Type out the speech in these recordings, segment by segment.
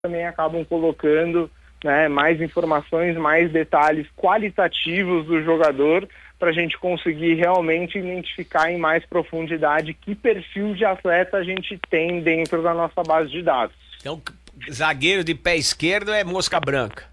também acabam colocando, né, mais informações, mais detalhes qualitativos do jogador para a gente conseguir realmente identificar em mais profundidade que perfil de atleta a gente tem dentro da nossa base de dados. Então, zagueiro de pé esquerdo é mosca branca.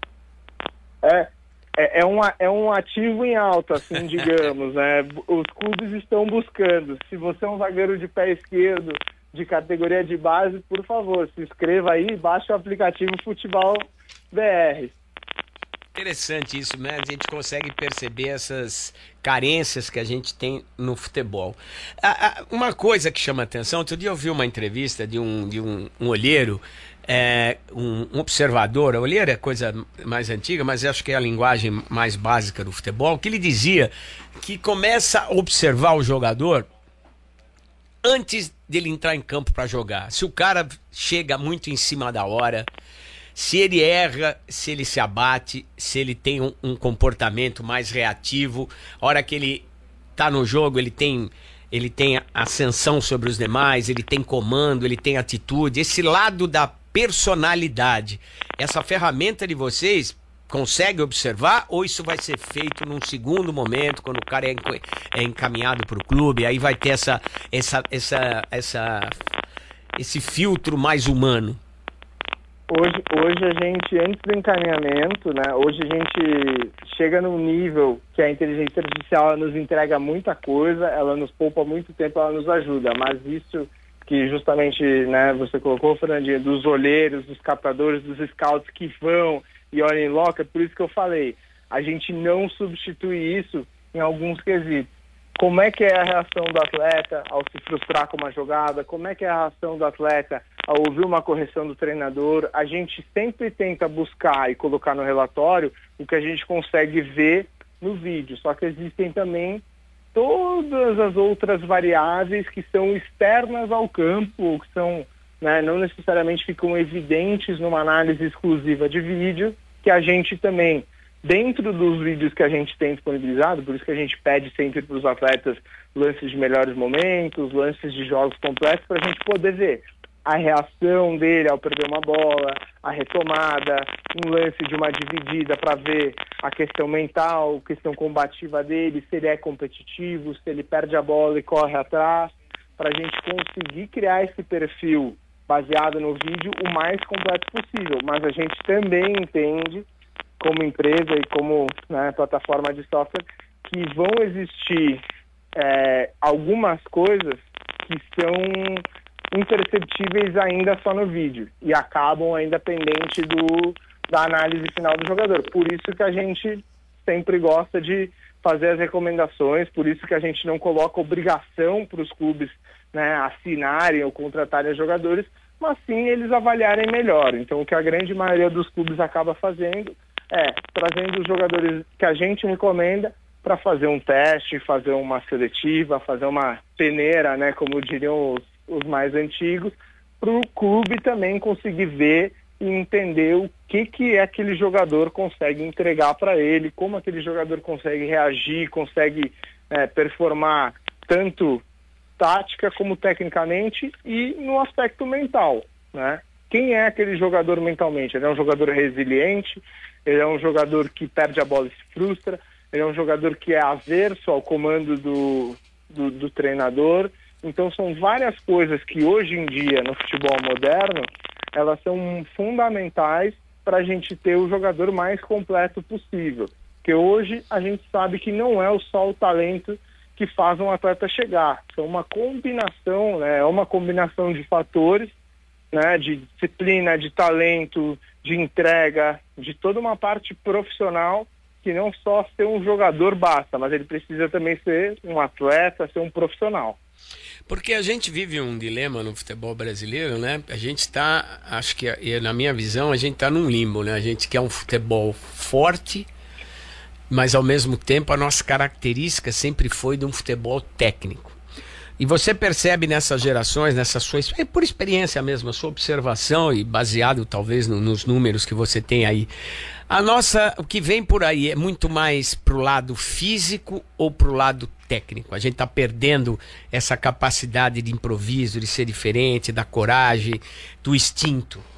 É um ativo em alta, assim, digamos, né? Os clubes estão buscando. Se você é um zagueiro de pé esquerdo, de categoria de base, por favor, se inscreva aí, baixe o aplicativo Futebol BR. Interessante isso, né? A gente consegue perceber essas carências que a gente tem no futebol. Uma coisa que chama atenção, outro dia eu vi uma entrevista de um olheiro, um observador. O olheiro é coisa mais antiga, mas acho que é a linguagem mais básica do futebol, que ele dizia que começa a observar o jogador antes dele entrar em campo para jogar. Se o cara chega muito em cima da hora, se ele erra, se ele se abate, se ele tem um comportamento mais reativo, a hora que ele tá no jogo, ele tem ascensão sobre os demais, ele tem comando, ele tem atitude, esse lado da personalidade. Essa ferramenta de vocês consegue observar, ou isso vai ser feito num segundo momento, quando o cara é encaminhado para o clube, aí vai ter esse filtro mais humano? Hoje a gente, antes do encaminhamento, né, hoje a gente chega num nível que a inteligência artificial nos entrega muita coisa, ela nos poupa muito tempo, ela nos ajuda, mas isso que justamente, né, você colocou, Fernandinho, dos olheiros, dos captadores, dos scouts que vão e olham em loco, é por isso que eu falei, a gente não substitui isso em alguns quesitos. Como é que é a reação do atleta ao se frustrar com uma jogada? Como é que é a reação do atleta ao ouvir uma correção do treinador? A gente sempre tenta buscar e colocar no relatório o que a gente consegue ver no vídeo. Só que existem também todas as outras variáveis que são externas ao campo, ou que são, né, não necessariamente ficam evidentes numa análise exclusiva de vídeo, que a gente também, dentro dos vídeos que a gente tem disponibilizado, por isso que a gente pede sempre para os atletas lances de melhores momentos, lances de jogos completos, para a gente poder ver a reação dele ao perder uma bola, a retomada, um lance de uma dividida para ver a questão mental, a questão combativa dele, se ele é competitivo, se ele perde a bola e corre atrás, para a gente conseguir criar esse perfil baseado no vídeo o mais completo possível. Mas a gente também entende, como empresa e como, né, plataforma de software, que vão existir algumas coisas que são imperceptíveis ainda só no vídeo e acabam ainda pendente da análise final do jogador. Por isso que a gente sempre gosta de fazer as recomendações, por isso que a gente não coloca obrigação para os clubes, né, assinarem ou contratarem os jogadores, mas sim eles avaliarem melhor. Então o que a grande maioria dos clubes acaba fazendo trazendo os jogadores que a gente recomenda para fazer um teste, fazer uma seletiva, fazer uma peneira, né, como diriam os mais antigos, para o clube também conseguir ver e entender o que aquele jogador consegue entregar para ele, como aquele jogador consegue reagir, consegue performar tanto tática como tecnicamente e no aspecto mental, né? Quem é aquele jogador mentalmente? Ele é um jogador resiliente, ele é um jogador que perde a bola e se frustra, ele é um jogador que é averso ao comando do treinador. Então são várias coisas que hoje em dia no futebol moderno, elas são fundamentais para a gente ter o jogador mais completo possível. Porque hoje a gente sabe que não é só o talento que faz um atleta chegar. São uma combinação, né? É uma combinação de fatores, né? De disciplina, de talento, de entrega, de toda uma parte profissional, que não só ser um jogador basta, mas ele precisa também ser um atleta, ser um profissional. Porque a gente vive um dilema no futebol brasileiro, né? A gente está, acho que na minha visão, a gente está num limbo, né? A gente quer um futebol forte, mas ao mesmo tempo a nossa característica sempre foi de um futebol técnico. E você percebe nessas gerações, por experiência mesmo, a sua observação e baseado talvez nos números que você tem aí, o que vem por aí é muito mais pro lado físico ou pro lado técnico? A gente está perdendo essa capacidade de improviso, de ser diferente, da coragem, do instinto.